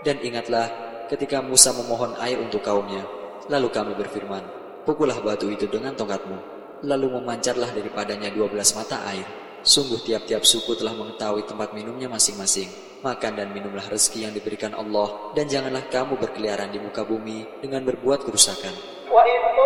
Dan ingatlah ketika Musa memohon air untuk kaumnya. Lalu kami berfirman, pukullah batu itu dengan tongkatmu. Lalu memancarlah daripadanya 12 mata air. Sungguh tiap-tiap suku telah mengetahui tempat minumnya masing-masing. Makan dan minumlah rezeki yang diberikan Allah, dan janganlah kamu berkeliaran di muka bumi dengan berbuat kerusakan.